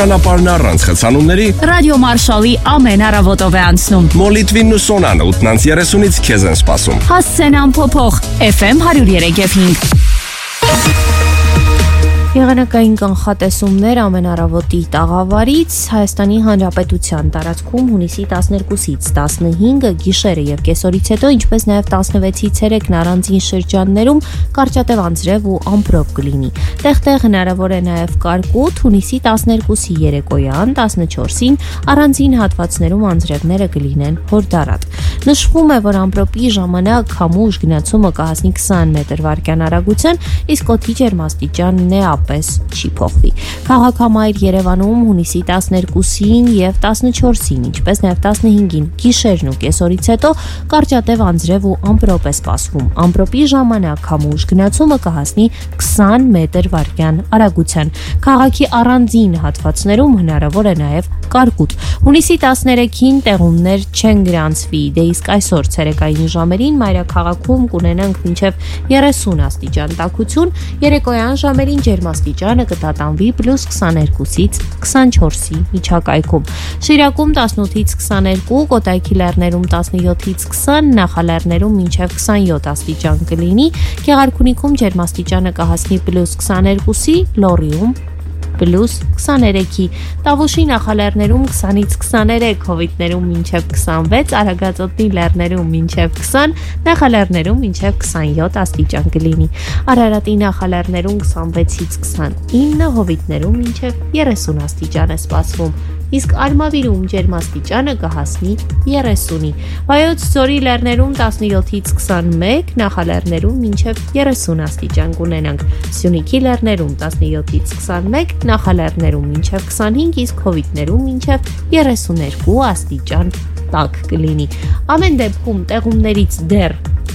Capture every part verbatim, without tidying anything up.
Ճանապարհն առանց խցանումների Ռադիո Մարշալի ամեն առավոտով է անցնում։ Մոլիտվին ու Սոնան ութնանց երեսունից քեզ են սպասում։ Հասցեն ամփոփող Էֆ Էմ հարյուր երեք և հինգ։ Եղանակային կանխատեսումներ ամեն առավոտի տաղավարից Հայաստանի Հանրապետության տարածքում հունիսի տասներկուսից տասնհինգը գիշերը եւ կեսօրից հետո, ինչպես նաեւ տասնվեցից ցերեկն առանձին շրջաններում կարճատև անձրև ու ամպրոպ կլինի։ Տեղ-տեղ հնարավոր է նաեւ կարկուտ, հունիսի տասներկուսի երեկոյան, տասնչորսին առանձին հատվածներում անձրևները կլինեն հորդառատ։ Նշվում է, որ ամպրոպի ժամանակ քամուշ գնացումը կհասնի քսան մետր վարկյան արագության, իսկ օդի ջերմաստիճանն է պես չի փոխվի։ Քաղաքամայր Երևանում հունիսի տասներկուսին եւ տասնչորսին, ինչպես նաեւ տասնհինգին գիշերն ու կեսօրից հետո կարճատև անձրև ու ամպրոպ է սպասվում։ Ամպրոպի ժամանակ քամուշ գնացումը կհասնի քսան մետր վարկյան արագության։ Քաղաքի առանձին հատվածներում հնարավոր է նաեւ կարկուտ։ Հունիսի տասներեքին տեղումներ չեն գրանցվի, դե իսկ այսօր ցերեկային ժամերին մայրաքաղաքում կունենանք մինչև երեսուն աստիճան տաքություն, երեկոյան ժամերին ջերմաստիճանը կտատանվի պլյուս քսաներկուսից քսանչորսի միջակայքում։ Շիրակում տասնութից քսաներկու, Կոտայքի լեռներում տասնյոթից քսան, Նախալեռներում մինչև քսանյոթ աստիճան կլինի, Գեղարքունիքում ջերմաստիճանը կհասնի պլյուս քսաներկուսի, Լոռիում պլյուս քսաներեքի, Տավուշի նախալեռներում քսանից քսաներեք, Հովիտներում մինչև քսանվեց, Արագածոտնի լեռներում մինչև քսան, Նախալեռներում մինչև քսանյոթ աստիճան կլինի։ Արարատի նախալեռներում քսանվեցից քսանինը, Հովիտներում մինչև երեսուն աստիճան է սպասվում, իսկ Արմավիրում ջերմաստիճանը կհասնի երեսունի։ Վայոց ձորի լեռներում տասնյոթից քսանմեկ, Նախալեռներում մինչև երեսուն աստիճան կունենանք, Սյունիքի լեռներում տասնյոթից քսանմեկ, Նախալեռներում մինչև քսանհինգ, իսկ Հովիտներում մինչև երեսուներկու աստիճան տաք կլինի։ Ամեն դեպքում տեղումներից դեռ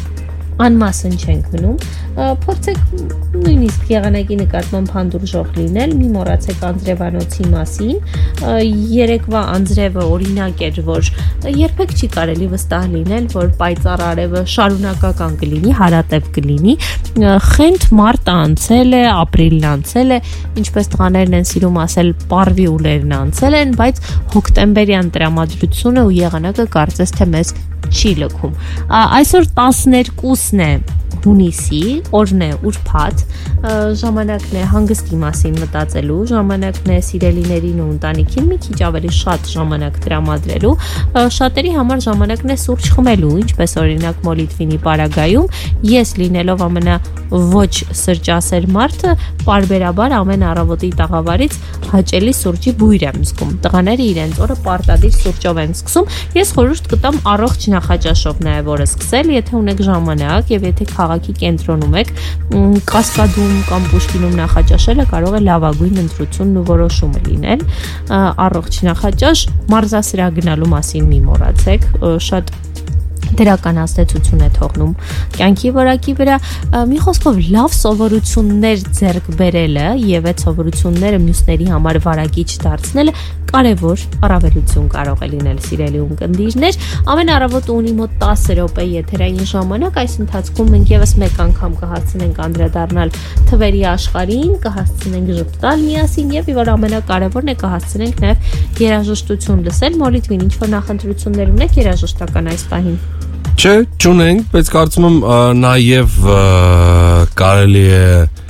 անմասն չենք մնում, փորձեք նույնիսկ եղանակի նկատմամբ հանդուրժող լինել, մի մոռացեք անձրևանոցի մասին, երեկվա անձրևը օրինակ էր, որ երբեք չի կարելի վստահ լինել, որ պայծառ արևը շարունակական կլինի, հարատև կլինի, խենթ մարտը անցել է, ապրիլն անցել է, ինչպես տղաներն են սիրում ասել, պարվի ուլերն անցել են, բայց հոկտեմբերյան տրամադրությունը ու եղանակը կարծես թե մեզ չի լքում։ Այսօր տասներկուսն է հունիսի, օրն է ուրբաթ, ժամանակն է հանգստի մասին մտածելու, ժամանակն է սիրելիներին ու ընտանիքին մի քիչ ավելի շատ ժամանակ տրամադրելու, շատերի համար ժամանակն է սուրճ խմելու, ինչպես օրինակ Մոլիտվինի պարագայում, ես լինելով ամենա ոչ սրճասեր մարդը, պարբերաբար ամեն առավոտի տաղավարից հաճելի սուրճի բույր եմ զգում։ Տղաները իրենց օրը պարտադիր սուրճով են սկսում, ես խորհուրդ կտամ առողջ նախաճաշով նաև օրը սկսել, եթե ունեք ժամանակ եւ եթե քաղաքի կենտրոնում եք, Կասկադում կամ Պուշկինում նախաճաշելը կարող է լավագույն ընտրությունն ու որոշումը լինել։ Առողջ նախաճաշ, մարզասրահ գնալու մասին մի մոռացեք, շատ դրական ազդեցություն է թողնում կյանքի որակի վրա, մի խոսքով լավ սովորություններ ձեռք բերելը եւ այդ սովորությունները մյուսների համար վարակիչ դարձնելը կարևոր առավելություն կարող է լինել սիրելի ունկնդիրներ։ Ամեն առավոտ ունի մոտ տասը րոպե եթերային ժամանակ, այս ընթացքում մենք եւս մեկ անգամ կհասցնենք անդրադառնալ թվերի աշխարհին, կհասցնենք ժպտալ միասին եւ որ ամենակարևորն է կհասցնենք նաեւ երաժշտություն լսել։ Մոլիտվին ինչ որ նախընտրություններ ունեք երաժշտական այս պահին։ Չէ, չունենք, բայց կարծում եմ նաև կարելի է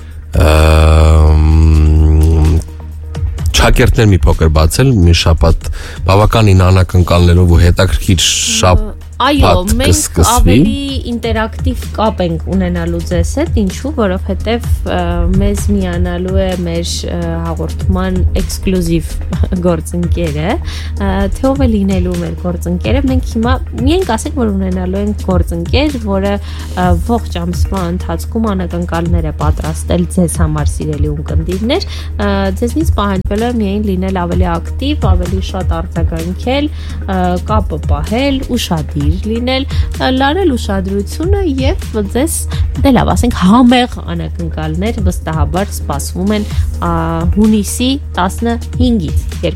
շակերտներ մի փոքր բացել, մի շաբաթ բավականին անակնկալներով ու հետաքրքիր շաբաթ Այո, մենք ավելի ինտերակտիվ կապ ենք ունենալու ձեզ հետ, ինչու, որովհետև մեզ միանալու է մեր հաղորդման էքսկլյուզիվ գործընկերը, թե ով է լինելու մեր գործընկերը, մենք հիմա միայն ասենք, որ ունենալու ենք գործընկեր, որը ողջ ամսվա ընթացքում անակնկալներ է պատրաստել ձեզ համար սիրելի ունկնդիրներ, ձեզնից պահանջվել է միայն լինել ավելի ակտիվ, ավելի շատ արձագանքել, կապը պահել, ուշադիր լինել, լարել ուշադրությունը եւ ձեզ դե լավ, ասենք համեղ անակնկալներ վստահաբար սպասվում են հունիսի տասնհինգից